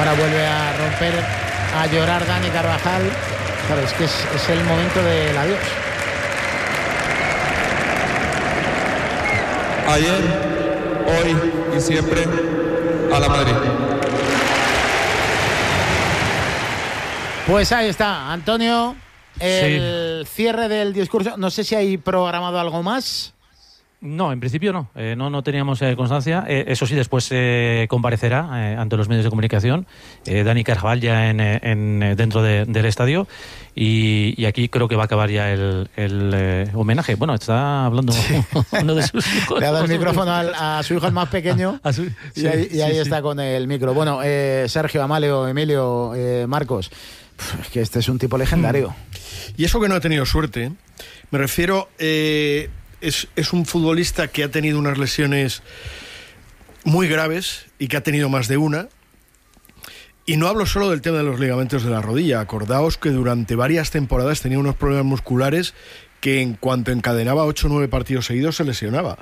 ahora vuelve a romper, a llorar Dani Carvajal. Claro, es que es el momento del adiós. Ayer, hoy y siempre, a la Madrid. Pues ahí está, Antonio, el cierre del discurso. No sé si hay programado algo más. No, en principio no. No teníamos constancia. Eso sí, después comparecerá ante los medios de comunicación Dani Carvajal ya dentro del estadio. Y aquí creo que va a acabar ya el homenaje. Bueno, está hablando uno de sus hijos. Le ha dado el micrófono a su hijo el más pequeño. Y ahí está con el micro. Bueno, Sergio, Amalio, Emilio, Marcos. Es que este es un tipo legendario. Y eso que no ha tenido suerte. Me refiero... Es un futbolista que ha tenido unas lesiones muy graves y que ha tenido más de una. Y no hablo solo del tema de los ligamentos de la rodilla. Acordaos que durante varias temporadas tenía unos problemas musculares que en cuanto encadenaba 8 o 9 partidos seguidos se lesionaba.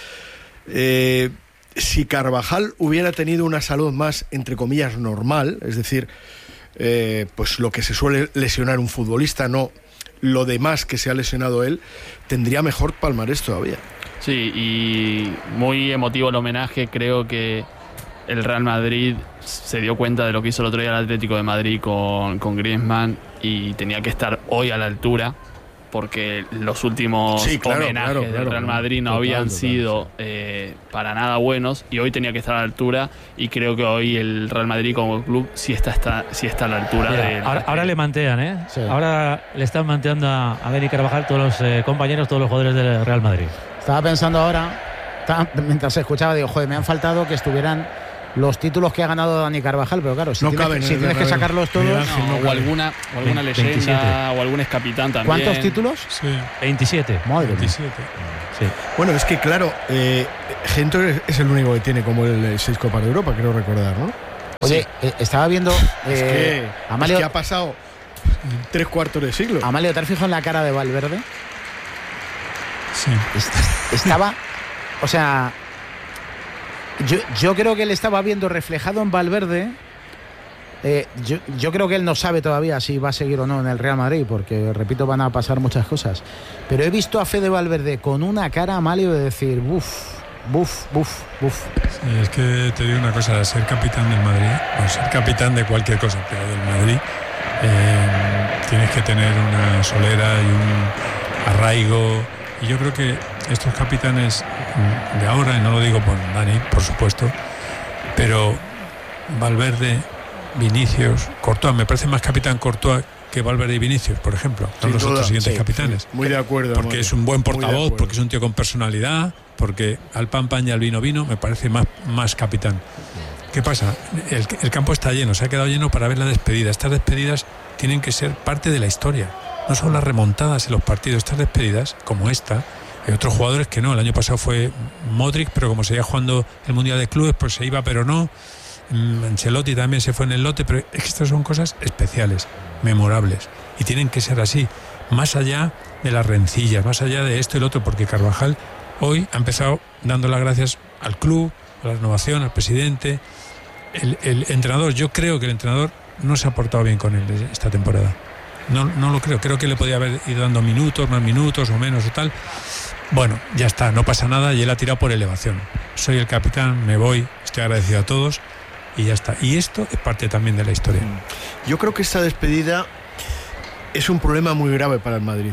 Si Carvajal hubiera tenido una salud más, entre comillas, normal, es decir, pues lo que se suele lesionar un futbolista, no lo demás que se ha lesionado él, tendría mejor palmarés todavía. Sí, y muy emotivo el homenaje. Creo que el Real Madrid se dio cuenta de lo que hizo el otro día el Atlético de Madrid con Griezmann y tenía que estar hoy a la altura, porque los últimos homenajes del Real Madrid no habían sido para nada buenos, y hoy tenía que estar a la altura, y creo que hoy el Real Madrid como club sí está a la altura. Mira, ahora le mantean, Sí. Ahora le están manteando a Dani Carvajal todos los compañeros, todos los jugadores del Real Madrid. Estaba pensando ahora, mientras se escuchaba, digo, joder, me han faltado que estuvieran los títulos que ha ganado Dani Carvajal, pero claro, si tienes que sacarlos todos... o alguna leyenda, 27. O algún excapitán también. ¿Cuántos títulos? Sí. 27. Madre 27. Sí. Bueno, es que claro, Gento es el único que tiene como el 6 Copas de Europa, creo recordar, ¿no? Oye, estaba viendo... Amalio, es que ha pasado 3/4 de siglo. Amalio, ¿te has fijado en la cara de Valverde? Sí. Estaba... O sea... Yo creo que él estaba viendo reflejado en Valverde. Yo creo que él no sabe todavía si va a seguir o no en el Real Madrid, porque, repito, van a pasar muchas cosas. Pero he visto a Fede Valverde con una cara, Amalio, de decir, buf. Sí, es que te digo una cosa, ser capitán del Madrid, o ser capitán de cualquier cosa, pero del Madrid, tienes que tener una solera y un arraigo. Y yo creo que estos capitanes de ahora, y no lo digo por Dani, por supuesto, pero Valverde, Vinicius, Courtois, me parece más capitán Courtois que Valverde y Vinicius, por ejemplo, son los otros siguientes capitanes. Muy de acuerdo. Porque es un buen portavoz, porque es un tío con personalidad, porque al pan y al vino, me parece más capitán. ¿Qué pasa? El campo está lleno, se ha quedado lleno para ver la despedida. Estas despedidas tienen que ser parte de la historia. No son las remontadas en los partidos, estas despedidas, como esta. Hay otros jugadores que no. El año pasado fue Modric, pero como seguía jugando el Mundial de Clubes, pues se iba, pero no. Ancelotti también se fue en el lote, pero es que estas son cosas especiales, memorables, y tienen que ser así, más allá de las rencillas, más allá de esto y lo otro, porque Carvajal hoy ha empezado dando las gracias al club, a la renovación, al presidente, el entrenador. Yo creo que el entrenador no se ha portado bien con él esta temporada. No lo creo que le podía haber ido dando minutos, más minutos o menos o tal. Bueno, ya está, no pasa nada, y él ha tirado por elevación. Soy el capitán, me voy, estoy agradecido a todos y ya está. Y esto es parte también de la historia. Yo creo que esta despedida es un problema muy grave para el Madrid.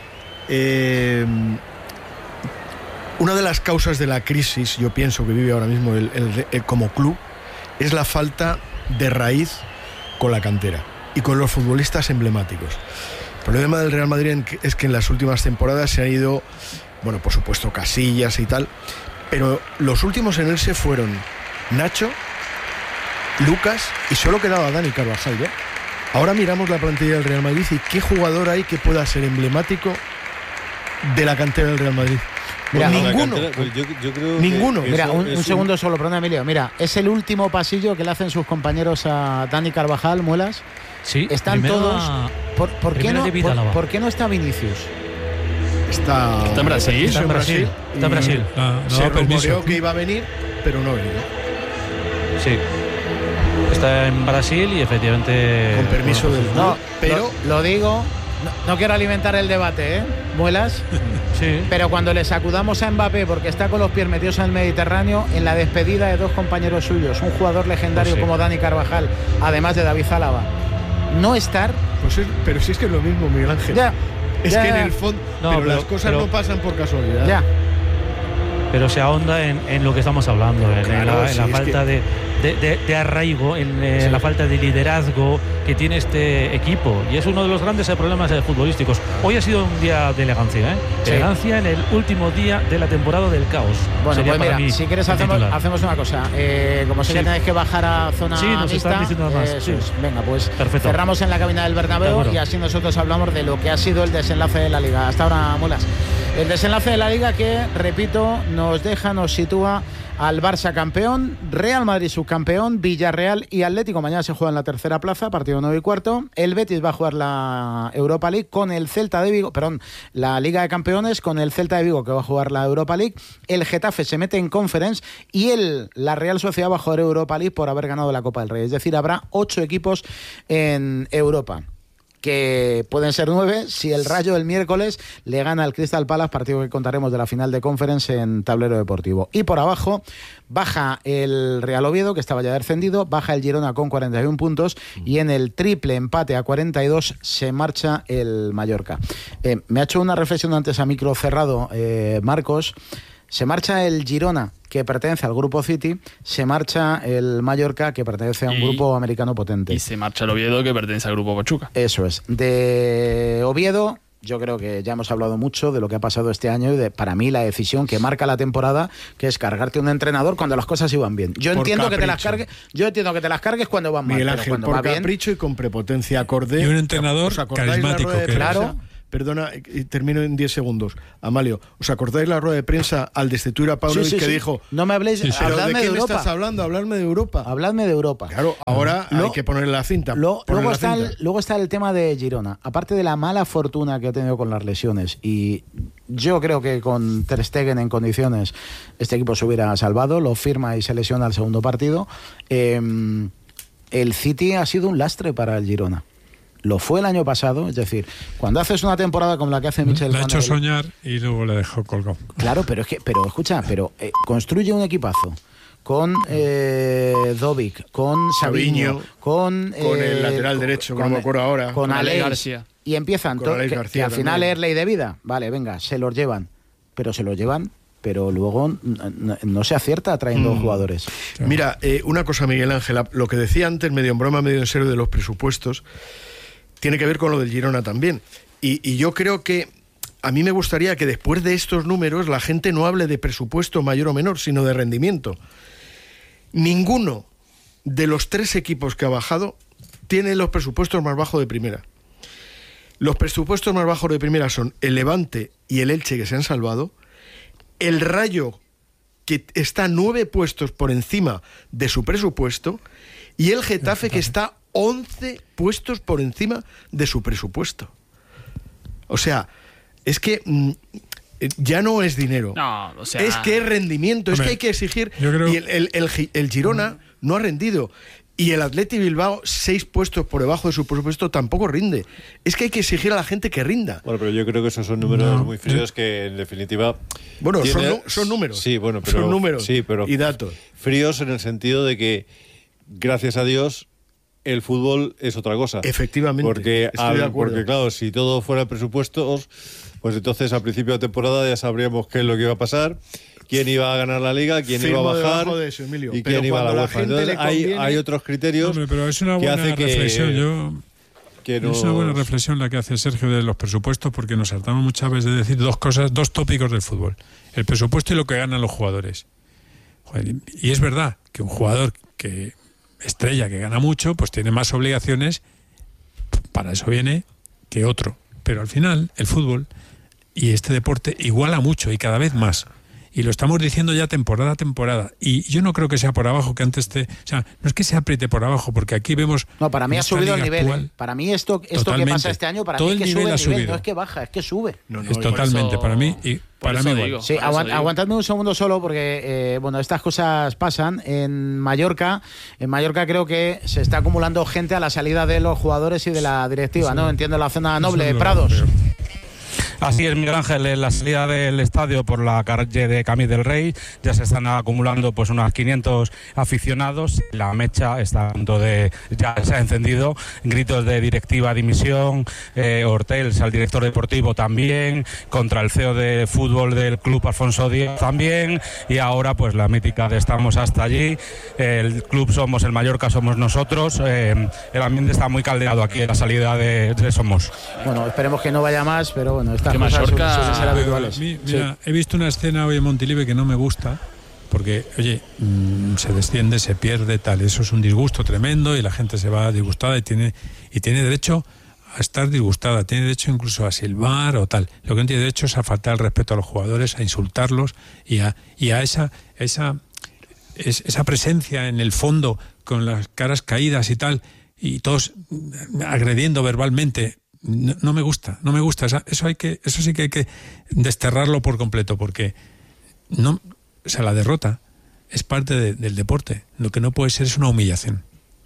Una de las causas de la crisis, yo pienso, que vive ahora mismo el como club, es la falta de raíz con la cantera y con los futbolistas emblemáticos. El problema del Real Madrid es que en las últimas temporadas se han ido, bueno, por supuesto Casillas y tal, pero los últimos en irse fueron Nacho, Lucas, y solo quedaba Dani Carvajal ya. Ahora miramos la plantilla del Real Madrid y qué jugador hay que pueda ser emblemático de la cantera del Real Madrid. Mira, ninguno. Yo creo ninguno. Que mira, un segundo solo, perdón, Emilio. Mira, es el último pasillo que le hacen sus compañeros a Dani Carvajal, Muelas. Sí, están todos. ¿Por qué no está Vinicius? Está en Brasil. Está en Brasil. Se rumoreó que iba a venir, pero no ha venido. Sí. Está en Brasil y efectivamente... Con permiso del... No, pero... Lo digo, no quiero alimentar el debate, Muelas. Sí. Pero cuando le sacudamos a Mbappé porque está con los pies metidos en el Mediterráneo, en la despedida de dos compañeros suyos, un jugador legendario como Dani Carvajal, además de David Zálava, no estar... pero si es que es lo mismo, Miguel Ángel. Ya, es que en el fondo... pero las cosas no pasan por casualidad. Ya. Pero se ahonda en lo que estamos hablando, en la falta de arraigo, en la falta de liderazgo que tiene este equipo. Y es uno de los grandes problemas futbolísticos. Hoy ha sido un día de elegancia, Sí. Elegancia en el último día de la temporada del caos. Bueno, Sería pues mira, para mí si quieres el hacemos titular. una cosa. Como sé que tenéis que bajar a zona nos mixta, están diciendo más. eso es. Venga, pues Perfecto. cerramos en la cabina del Bernabéu y así nosotros hablamos de lo que ha sido el desenlace de la Liga. Hasta ahora, Muelas. El desenlace de la Liga que, repito, nos sitúa al Barça campeón, Real Madrid subcampeón, Villarreal y Atlético mañana se juega en la tercera plaza, partido 9:15. El Betis va a jugar la Europa League con el Celta de Vigo, la Liga de Campeones con el Celta de Vigo que va a jugar la Europa League. El Getafe se mete en Conference y la Real Sociedad va a jugar Europa League por haber ganado la Copa del Rey. Es decir, habrá 8 equipos en Europa, que pueden ser 9 si el Rayo el miércoles le gana al Crystal Palace, partido que contaremos de la final de Conference en Tablero Deportivo. Y por abajo baja el Real Oviedo, que estaba ya descendido, baja el Girona con 41 puntos y en el triple empate a 42 se marcha el Mallorca. Me ha hecho una reflexión antes a micro cerrado, Marcos. Se marcha el Girona, que pertenece al grupo City, se marcha el Mallorca, que pertenece a un grupo americano potente. Y se marcha el Oviedo, que pertenece al grupo Pachuca. Eso es. De Oviedo, yo creo que ya hemos hablado mucho de lo que ha pasado este año y de, para mí, la decisión que marca la temporada, que es cargarte un entrenador cuando las cosas iban bien. Yo entiendo que te las cargues cuando van mal. Miguel Ángel, cuando por va capricho y con prepotencia acorde. Y un entrenador carismático. Claro. Perdona, y termino en 10 segundos. Amalio, ¿os acordáis la rueda de prensa al destituir a Paunovic que dijo... No me habléis... ¿Pero de habladme qué de me Europa. estás hablando? Hablarme de Europa. Habladme de Europa. Claro, ahora hay que ponerle la cinta. Luego está el tema de Girona. Aparte de la mala fortuna que ha tenido con las lesiones, y yo creo que con Ter Stegen en condiciones este equipo se hubiera salvado, lo firma y se lesiona al segundo partido. El City ha sido un lastre para el Girona. Lo fue el año pasado, es decir, cuando haces una temporada como la que hace Michel... La ha hecho soñar y luego le dejó colgado. Claro, pero escucha, construye un equipazo con Dovic, con Savinho, con el lateral derecho, que no me acuerdo ahora, con Aleix García. Y empiezan, que al final es ley de vida. Vale, venga, se los llevan, pero luego no se acierta trayendo jugadores. Mira, una cosa, Miguel Ángel, lo que decía antes, medio en broma, medio en serio, de los presupuestos, tiene que ver con lo del Girona también. Y yo creo que a mí me gustaría que después de estos números la gente no hable de presupuesto mayor o menor, sino de rendimiento. Ninguno de los 3 equipos que ha bajado tiene los presupuestos más bajos de primera. Los presupuestos más bajos de primera son el Levante y el Elche, que se han salvado, el Rayo, que está 9 puestos por encima de su presupuesto, y el Getafe, que está 11 puestos por encima de su presupuesto. O sea, es que ya no es dinero. No, o sea... Es que es rendimiento, es que hay que exigir. Y el Girona no ha rendido. Y el Athletic Bilbao, 6 puestos por debajo de su presupuesto, tampoco rinde. Es que hay que exigir a la gente que rinda. Bueno, pero yo creo que esos son números muy fríos que, en definitiva... Bueno, son números. Sí, bueno, pero... Son números y datos. Fríos en el sentido de que, gracias a Dios, el fútbol es otra cosa. Efectivamente, porque claro, si todo fuera presupuestos, pues entonces al principio de temporada ya sabríamos qué es lo que iba a pasar, quién iba a ganar la Liga, quién iba a bajar de eso, Emilio. y quién iba a la UEFA. Entonces hay otros criterios. Hombre, pero es una buena reflexión. Es una buena reflexión la que hace Sergio de los presupuestos, porque nos hartamos muchas veces de decir dos tópicos del fútbol: el presupuesto y lo que ganan los jugadores. Joder, y es verdad que un jugador que estrella, que gana mucho, pues tiene más obligaciones, para eso viene, que otro. Pero al final el fútbol y este deporte iguala mucho y cada vez más. Y lo estamos diciendo ya temporada a temporada. Y yo no creo que sea por abajo, que antes o sea, no es que se apriete por abajo, porque aquí vemos... No, para mí ha subido el nivel. Actual, para mí esto que pasa este año, para todo mí es que sube el nivel, no es que baja, es que sube. Es totalmente, eso, para mí, y para mí igual. Sí, aguantadme un segundo solo, porque bueno, estas cosas pasan. En Mallorca creo que se está acumulando gente a la salida de los jugadores y de la directiva, ¿no? Entiendo, la zona noble de Prados. Así es, Miguel Ángel, en la salida del estadio por la calle de Camí del Rey ya se están acumulando pues unos 500 aficionados. La mecha está a punto ya se ha encendido, gritos de directiva, dimisión, Hortels al director deportivo también, contra el CEO de fútbol del club Alfonso Díaz también, y ahora pues la mítica de estamos hasta allí, el club somos el Mallorca, somos nosotros, el ambiente está muy caldeado aquí en la salida de Somos. Bueno, esperemos que no vaya más, pero bueno, estas que cosas Mallorca suelen ser habituales. Mira, he visto una escena hoy en Montilive que no me gusta, porque, oye, se desciende, se pierde, tal, eso es un disgusto tremendo y la gente se va disgustada y tiene derecho a estar disgustada, tiene derecho incluso a silbar o tal. Lo que no tiene derecho es a faltar el respeto a los jugadores, a insultarlos y a esa presencia en el fondo con las caras caídas y tal, y todos agrediendo verbalmente. No me gusta. Eso sí que hay que desterrarlo por completo, porque la derrota es parte del deporte. Lo que no puede ser es una humillación.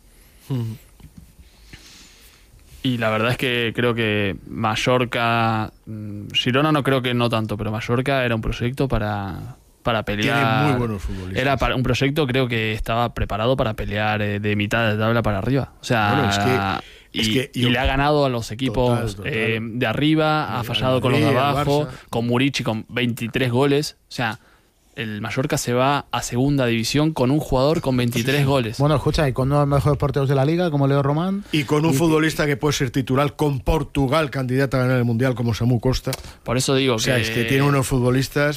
Y la verdad es que creo que Mallorca, Girona no creo que no tanto, pero Mallorca era un proyecto para pelear. Tiene muy buenos futbolistas. Era un proyecto, creo que estaba preparado para pelear de mitad de tabla para arriba. O sea, bueno, y le ha ganado a los equipos total. De arriba, ha fallado con los de abajo, con Murici con 23 goles. O sea, el Mallorca se va a segunda división con un jugador con 23 goles. Bueno, escucha, y con uno de los mejores porteros de la liga, como Leo Román. Y con un futbolista que puede ser titular con Portugal, candidato a ganar el Mundial, como Samu Costa. Por eso digo es que tiene unos futbolistas...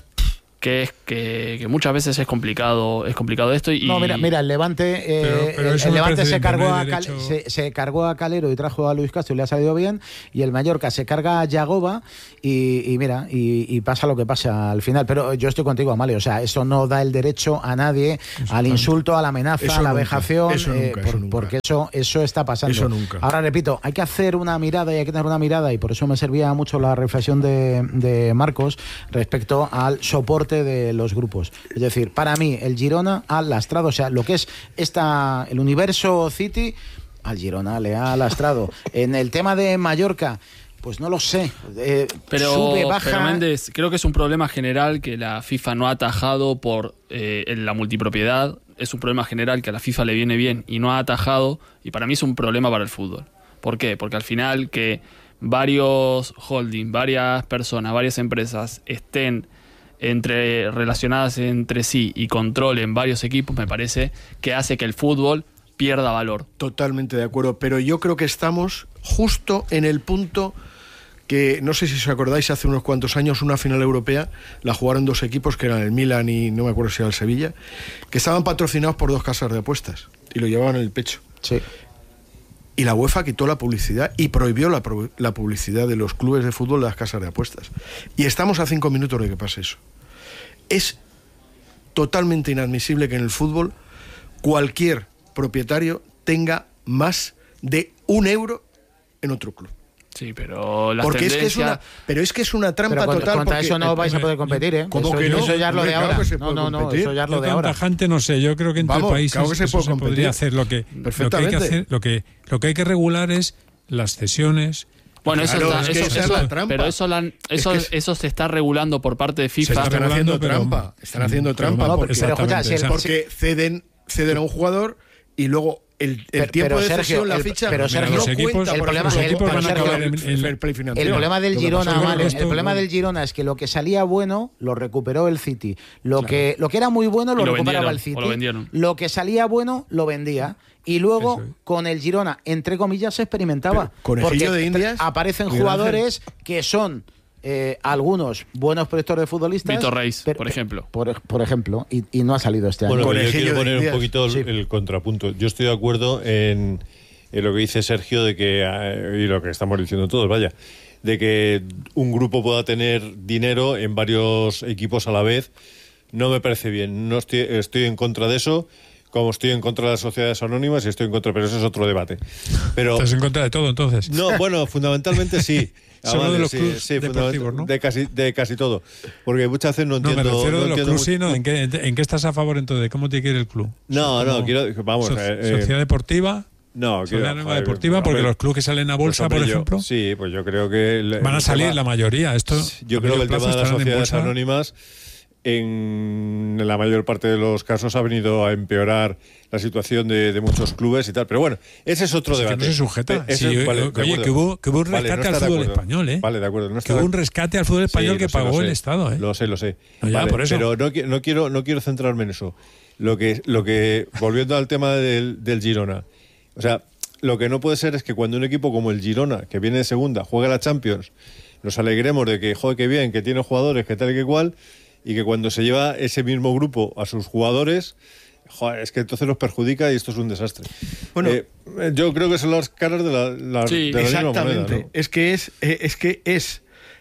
que muchas veces es complicado esto y no, mira el Levante el Levante se cargó a Calero y trajo a Luis Castro y le ha salido bien, y el Mallorca se carga a Yagoba y mira y pasa lo que pasa al final. Pero yo estoy contigo, Amalio, o sea, eso no da el derecho a nadie al insulto, a la amenaza, a la vejación, porque eso está pasando. Eso nunca. Ahora repito, hay que hacer una mirada y hay que tener una mirada, y por eso me servía mucho la reflexión de Marcos respecto al soporte de los grupos. Es decir, para mí el Girona ha lastrado, o sea, lo que es el universo City, al Girona le ha lastrado. En el tema de Mallorca, pues no lo sé. Sube, baja. Pero Méndez, creo que es un problema general que la FIFA no ha atajado por la multipropiedad. Es un problema general que a la FIFA le viene bien y no ha atajado, y para mí es un problema para el fútbol. ¿Por qué? Porque al final que varios holdings, varias personas, varias empresas estén relacionadas entre sí y controlen varios equipos, me parece que hace que el fútbol pierda valor. Totalmente de acuerdo, pero yo creo que estamos justo en el punto que, no sé si os acordáis, hace unos cuantos años una final europea la jugaron dos equipos que eran el Milan y no me acuerdo si era el Sevilla, que estaban patrocinados por dos casas de apuestas y lo llevaban en el pecho. Sí. Y la UEFA quitó la publicidad y prohibió la publicidad de los clubes de fútbol de las casas de apuestas. Y estamos a 5 minutos de que pase eso. Es totalmente inadmisible que en el fútbol cualquier propietario tenga más de €1 en otro club. Sí, pero las porque tendencias... es que es una trampa total. Contra eso no vais a poder competir, ¿eh? ¿Cómo que no? Eso ya es lo de ahora. No, eso ya es lo de ahora. Tajante no sé, yo creo que entre países claro que se podría hacer. Lo que hay que regular es las cesiones. Bueno, claro, eso se está regulando por parte de FIFA. Están haciendo trampa. Porque ceden a un jugador y luego el tiempo de cesión, la ficha, pero Sergio, no cuenta. El problema del Girona, el problema del Girona es que lo que salía bueno lo recuperó el City. Lo que era muy bueno lo recuperaba el City. Lo que salía bueno lo vendía. Y luego con el Girona, entre comillas, se experimentaba. Conejillo de Indias. Aparecen jugadores que son algunos buenos proyectos de futbolistas. Vitor Reis, por ejemplo. Por ejemplo, y no ha salido este año. Bueno, yo quiero poner un poquito el contrapunto. Yo estoy de acuerdo en lo que dice Sergio de que, y lo que estamos diciendo todos, vaya, de que un grupo pueda tener dinero en varios equipos a la vez, no me parece bien. No estoy en contra de eso, como estoy en contra de las sociedades anónimas y estoy en contra, pero eso es otro debate. Pero ¿estás en contra de todo entonces? no, bueno, fundamentalmente sí. Solo de los clubes deportivos, ¿no? De casi todo. Porque muchas veces no entiendo. No, me refiero de los clubes, sí, ¿no? mucho. ¿En qué estás a favor entonces? ¿Cómo te quiere el club? No, vamos. ¿Sociedad deportiva? No, sociedad deportiva, porque los clubes que salen a bolsa, pues, por ejemplo. Sí, pues yo creo que van a salir la mayoría. Yo creo que el tema de las sociedades anónimas, en la mayor parte de los casos, ha venido a empeorar la situación de muchos clubes y tal. Pero bueno, ese es otro debate. Que no se sujeta. Vale, que hubo un rescate al fútbol español, ¿eh? Vale, de acuerdo. Que hubo un rescate al fútbol español que pagó el Estado, ¿eh? Lo sé. No, ya, vale, por eso. pero no quiero centrarme en eso. Lo que volviendo al tema del Girona, o sea, lo que no puede ser es que cuando un equipo como el Girona, que viene de segunda, juega la Champions, nos alegremos de que, joder, qué bien, que tiene jugadores, que tal y que cual, y que cuando se lleva ese mismo grupo a sus jugadores, joder, es que entonces los perjudica y esto es un desastre. Bueno, yo creo que son las caras de la exactamente. Misma moneda, ¿no? Es que es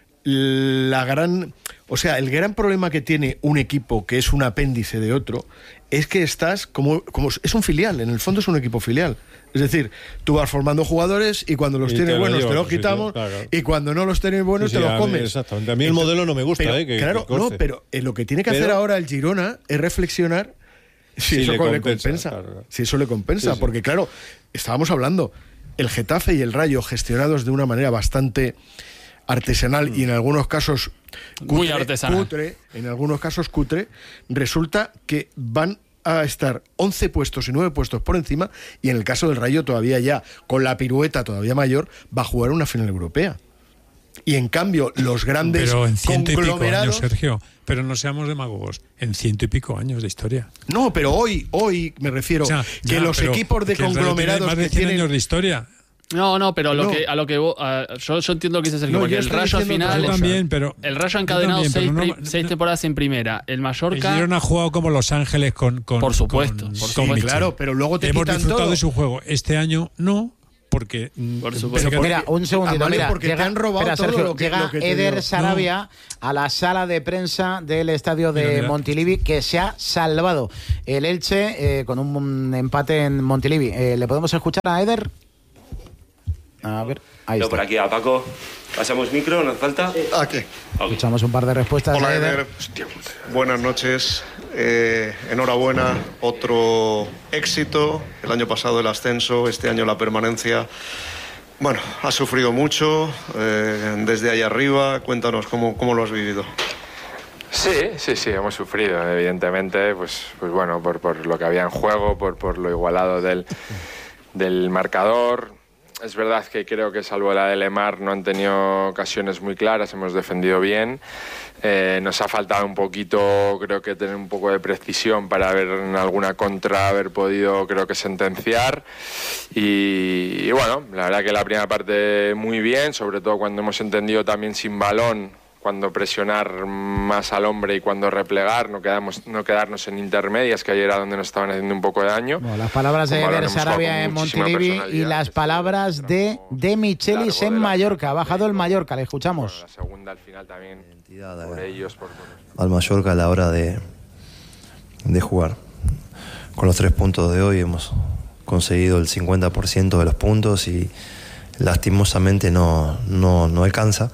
la gran, o sea, el gran problema que tiene un equipo que es un apéndice de otro es que estás como es un filial, en el fondo es un equipo filial. Es decir, tú vas formando jugadores y cuando los tienes buenos te los quitamos, claro. Y cuando no los tienes buenos te los comes. Exactamente. A mí el modelo no me gusta. Claro, pero lo que tiene que hacer ahora el Girona es reflexionar si eso le compensa. Claro. Si eso le compensa, sí. Porque claro, estábamos hablando, el Getafe y el Rayo gestionados de una manera bastante artesanal y en algunos casos muy artesanal. Cutre, en algunos casos cutre, resulta que van a estar 11 puestos y 9 puestos por encima, y en el caso del Rayo todavía ya, con la pirueta todavía mayor, va a jugar una final europea. Y en cambio, los grandes pero en 100 y pico conglomerados... años, Sergio, pero no seamos demagogos, en 100 y pico años de historia. No, pero hoy me refiero, o sea, que los equipos de conglomerados más de 100 años de historia. No, pero yo entiendo lo que dice Sergio, porque el Rayo al final también, pero el Rayo ha encadenado 6 temporadas en primera. El Mallorca, el Girona ha jugado como Los Ángeles con por supuesto, claro, pero luego te hemos quitan disfrutado todo. De su juego. Este año no, porque por supuesto. Mira, un segundito, mira, porque te han robado todo Sergio, lo que llega Eder Sarabia a la sala de prensa del estadio de Montilivi, que se ha salvado el Elche con un empate en Montilivi. ¿Le podemos escuchar a Eder? A ver, ahí está. Por aquí a Paco. ¿Pasamos micro? ¿No hace falta? Aquí. Escuchamos un par de respuestas. Hola, Eder. Buenas noches. Enhorabuena. Otro éxito. El año pasado el ascenso, este año la permanencia. Bueno, has sufrido mucho desde ahí arriba. Cuéntanos cómo lo has vivido. Sí, hemos sufrido, evidentemente, pues bueno, por lo que había en juego, por lo igualado del marcador. Es verdad que creo que salvo la de Lemar no han tenido ocasiones muy claras, hemos defendido bien. Nos ha faltado un poquito, creo que tener un poco de precisión para haber en alguna contra haber podido, creo que sentenciar. Y bueno, la verdad que la primera parte muy bien, sobre todo cuando hemos entendido también sin balón, cuando presionar más al hombre y cuando replegar, no quedarnos en intermedias, que ayer era donde nos estaban haciendo un poco de daño. Bueno, las palabras de Eder Sarabia en Montilivi y las palabras de Michelis en Mallorca. Ha bajado el Mallorca, le escuchamos. Bueno, la segunda al final también por ellos. Al Mallorca a la hora de jugar. Con los 3 puntos de hoy hemos conseguido el 50% de los puntos y lastimosamente no alcanza.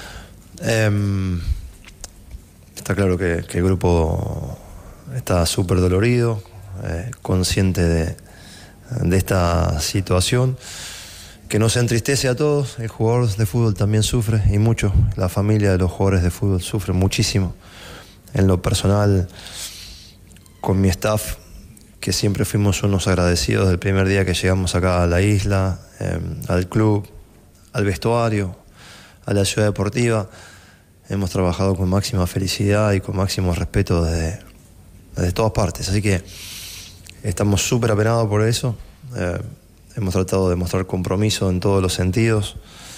Está claro que el grupo está súper dolorido, consciente de esta situación, que nos entristece a todos. El jugador de fútbol también sufre, y mucho. La familia de los jugadores de fútbol sufre muchísimo. En lo personal, con mi staff, que siempre fuimos unos agradecidos del primer día que llegamos acá a la isla, al club, al vestuario, a la ciudad deportiva. Hemos trabajado con máxima felicidad y con máximo respeto desde todas partes. Así que estamos súper apenados por eso. Hemos tratado de mostrar compromiso en todos los sentidos.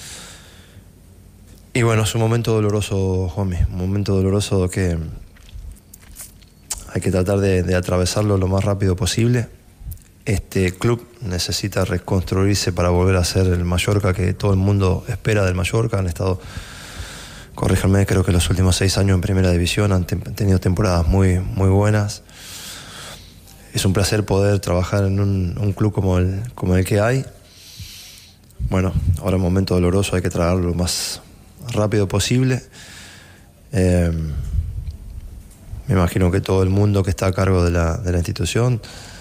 Y bueno, es un momento doloroso, Juanmi. Un momento doloroso que hay que tratar de atravesarlo lo más rápido posible. Este club necesita reconstruirse para volver a ser el Mallorca que todo el mundo espera del Mallorca. Han estado corríjanme, creo que los últimos 6 años en primera división han tenido temporadas muy, muy buenas. Es un placer poder trabajar en un club como el que hay. Bueno, ahora es un momento doloroso, hay que tragarlo lo más rápido posible. Me imagino que todo el mundo que está a cargo de la institución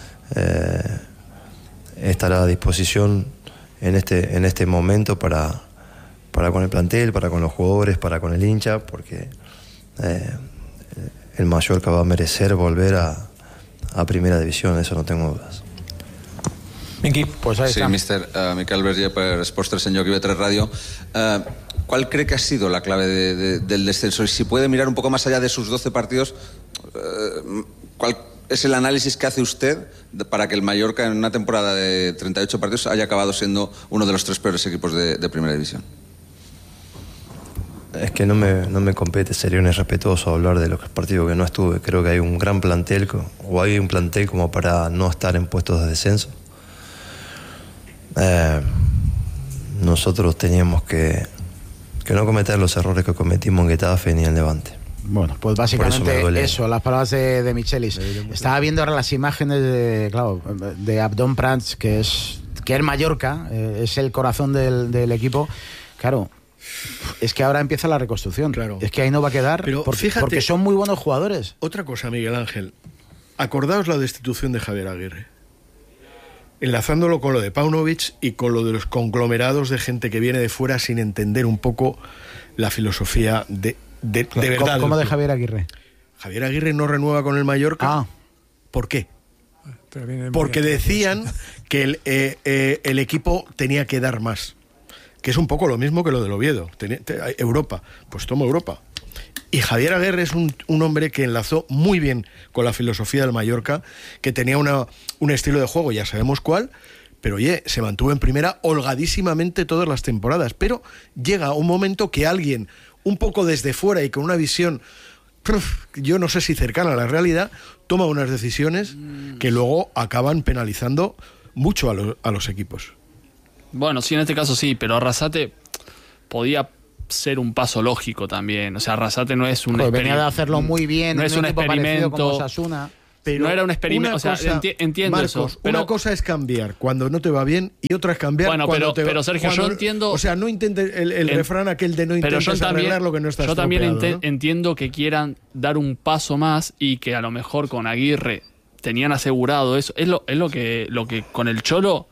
estará a disposición en este momento para con el plantel, para con los jugadores, para con el hincha, porque el Mallorca va a merecer volver a primera división, eso no tengo dudas. Pues ahí está. Sí, mister Miquel Berger per Esports 3 en Lloc i B3 Radio. ¿Cuál cree que ha sido la clave del descenso? Y si puede mirar un poco más allá de sus 12 partidos, ¿cuál es el análisis que hace usted para que el Mallorca en una temporada de 38 partidos haya acabado siendo uno de los 3 peores equipos de primera división? Es que no me compete, sería un irrespetuoso hablar de los partidos que no estuve. Creo que hay un gran plantel, o hay un plantel como para no estar en puestos de descenso. Nosotros teníamos que no cometer los errores que cometimos en Getafe ni en Levante. Bueno, pues básicamente eso, las palabras de Michelis. Estaba viendo ahora las imágenes de Abdón Prats, que es Mallorca, es el corazón del equipo. Claro, es que ahora empieza la reconstrucción. Claro. Es que ahí no va a quedar, pero porque son muy buenos jugadores. Otra cosa, Miguel Ángel. Acordaos la destitución de Javier Aguirre, enlazándolo con lo de Paunovic y con lo de los conglomerados de gente que viene de fuera sin entender un poco la filosofía de verdad. ¿Cómo de Javier Aguirre? Javier Aguirre no renueva con el Mallorca. ¿Por qué? Porque decían que el equipo tenía que dar más, que es un poco lo mismo que lo del Oviedo. Europa, pues toma Europa. Y Javier Aguirre es un hombre que enlazó muy bien con la filosofía del Mallorca, que tenía un estilo de juego, ya sabemos cuál, pero oye, se mantuvo en primera holgadísimamente todas las temporadas. Pero llega un momento que alguien, un poco desde fuera y con una visión, yo no sé si cercana a la realidad, toma unas decisiones que luego acaban penalizando mucho a los equipos. Bueno, sí, en este caso sí, pero Arrasate podía ser un paso lógico también. O sea, Arrasate no es un experimento. Venía de hacerlo muy bien, no es un experimento como Osasuna. Pero no era un experimento, cosa, o sea, entiendo Marcos, eso. Pero una cosa es cambiar cuando no te va bien y otra es cambiar cuando te va bien. Pero Sergio, yo entiendo... O sea, no intentes el refrán aquel de no intentes arreglar lo que no está estropeado. Yo también ¿no? entiendo que quieran dar un paso más y que a lo mejor con Aguirre tenían asegurado eso. Es lo que con el Cholo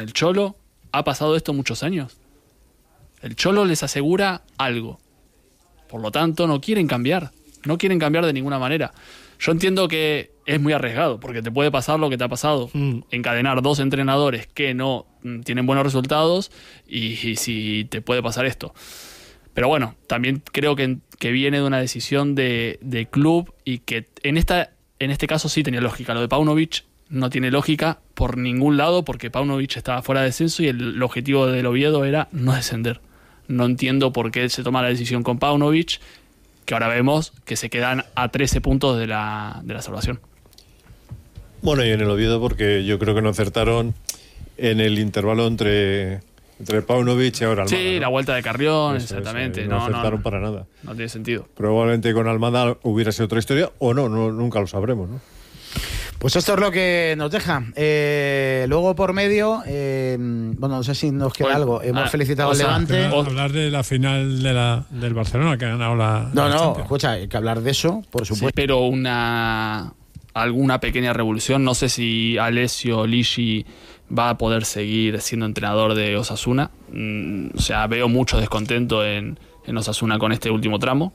ha pasado esto muchos años. El Cholo les asegura algo. Por lo tanto, no quieren cambiar. No quieren cambiar de ninguna manera. Yo entiendo que es muy arriesgado, porque te puede pasar lo que te ha pasado. Encadenar 2 entrenadores que no tienen buenos resultados y si te puede pasar esto. Pero bueno, también creo que viene de una decisión de club y que en este caso sí tenía lógica. Lo de Paunovic no tiene lógica por ningún lado, porque Paunovic estaba fuera de descenso y el objetivo del Oviedo era no descender. No entiendo por qué se toma la decisión con Paunovic, que ahora vemos que se quedan a 13 puntos de la salvación. Bueno, y en el Oviedo porque yo creo que no acertaron en el intervalo entre Paunovic y ahora Almada. Sí, ¿no? La vuelta de Carrión, Eso exactamente. No acertaron para nada. No tiene sentido. Probablemente con Almada hubiera sido otra historia o no, nunca lo sabremos, ¿no? Pues esto es lo que nos deja. Luego por medio, bueno, no sé si nos queda algo. Hemos felicitado al Levante. Hablar de la final del Barcelona, que ha ganado la Champions. Escucha, hay que hablar de eso, por supuesto. Sí, pero alguna pequeña revolución. No sé si Alessio Ligi va a poder seguir siendo entrenador de Osasuna. O sea, veo mucho descontento en Osasuna con este último tramo.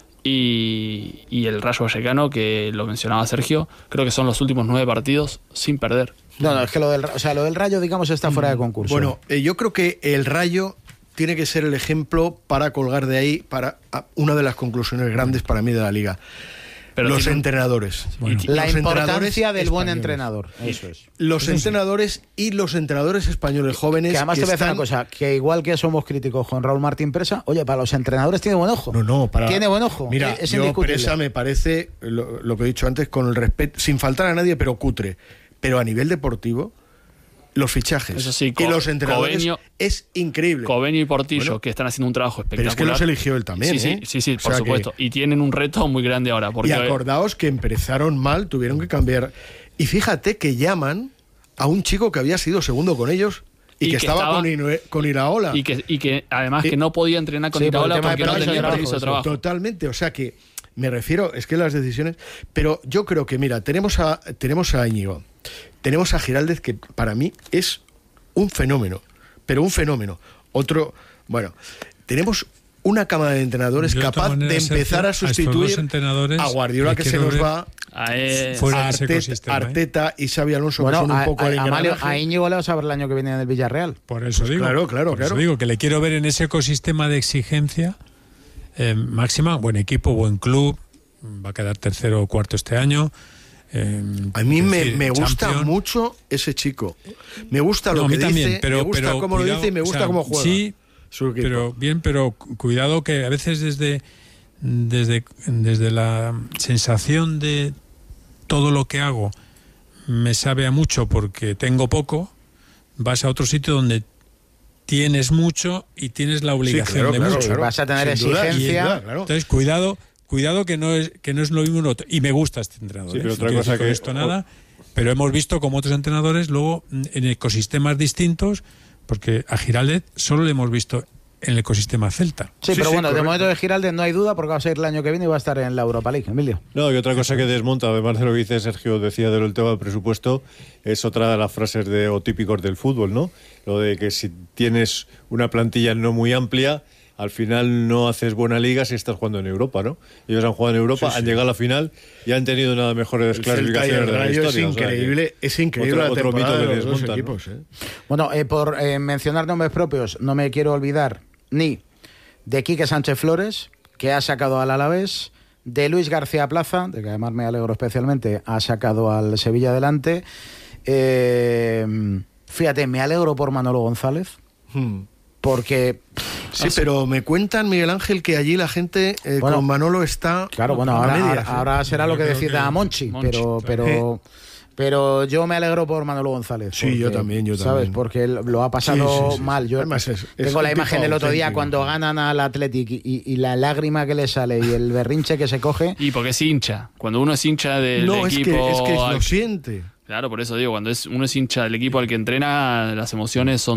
Y el Rayo Vallecano, que lo mencionaba Sergio, creo que son los últimos 9 partidos sin perder. No, es que lo del Rayo, digamos, está fuera de concurso. Bueno, yo creo que el Rayo tiene que ser el ejemplo para colgar de ahí para una de las conclusiones grandes para mí de la Liga. Pero los entrenadores. Bueno. La importancia del buen entrenador. Eso es. Los entrenadores y los entrenadores españoles jóvenes. Que además te voy a decir una cosa, que igual que somos críticos con Raúl Martín Presa, oye, para los entrenadores tiene buen ojo. Tiene buen ojo. Mira, yo Presa me parece, lo que he dicho antes, con el respeto, sin faltar a nadie, pero cutre. Pero a nivel deportivo, los fichajes Eso sí, y los entrenadores Cobeño, es increíble. Cobeño y Portillo, que están haciendo un trabajo espectacular. Pero es que los eligió él también, Sí, por supuesto. Y tienen un reto muy grande ahora. Porque y acordaos que empezaron mal, tuvieron que cambiar. Y fíjate que llaman a un chico que había sido segundo con ellos y que estaba con Iraola. Y que además que no podía entrenar con Iraola porque no tenía permiso de trabajo. Totalmente, o sea que me refiero, es que las decisiones... Pero yo creo que, mira, tenemos a Íñigo, tenemos a Giraldez, que para mí es un fenómeno, pero un fenómeno. Otro, bueno, tenemos una cámara de entrenadores capaz de empezar a sustituir a Guardiola, que se nos va, a Arteta y Xabi Alonso, que son un poco el engranaje. A Íñigo le vas a ver el año que viene en el Villarreal. Por eso digo, claro. Eso digo que le quiero ver en ese ecosistema de exigencia máxima, buen equipo, buen club, va a quedar tercero o cuarto este año. A mí me gusta mucho ese chico. Me gusta lo que dice, me gusta cómo lo dice y me gusta cómo juega. Sí, pero cuidado que a veces desde la sensación de todo lo que hago me sabe a mucho porque tengo poco, vas a otro sitio donde tienes mucho y tienes la obligación de mucho. Claro. Vas a tener exigencia. Entonces, cuidado que no es lo mismo. Y me gusta este entrenador. Sí, pero otra cosa que esto nada. Pero hemos visto como otros entrenadores luego en ecosistemas distintos, porque a Giraldez solo le hemos visto en el ecosistema celta. Sí, pero bueno, correcto. De momento de Giraldez no hay duda porque va a ser el año que viene y va a estar en la Europa League, Emilio. No, y otra cosa que desmonta, además de lo que dice Sergio, decía del tema del presupuesto, es otra de las frases o típicos del fútbol, ¿no? Lo de que si tienes una plantilla no muy amplia, al final no haces buena liga si estás jugando en Europa, ¿no? Ellos han jugado en Europa, han llegado a la final y han tenido una de las mejores clasificaciones de la historia. Es increíble la temporada de los dos equipos. Bueno, por mencionar nombres propios, no me quiero olvidar ni de Quique Sánchez Flores, que ha sacado al Alavés, de Luis García Plaza, de que además me alegro especialmente, ha sacado al Sevilla adelante. Fíjate, me alegro por Manolo González, porque... Sí, pero me cuentan, Miguel Ángel, que allí la gente con Manolo está... Claro, bueno, ahora será lo que decida Monchi, pero yo me alegro por Manolo González. Sí, porque, yo también. ¿Sabes? Porque él lo ha pasado mal. Yo tengo la imagen del otro día cuando ganan al Athletic y la lágrima que le sale y el berrinche que se coge. Y porque es hincha. Cuando uno es hincha del equipo... No, es que lo siente. Claro, por eso digo, cuando uno es hincha del equipo al que entrena, las emociones son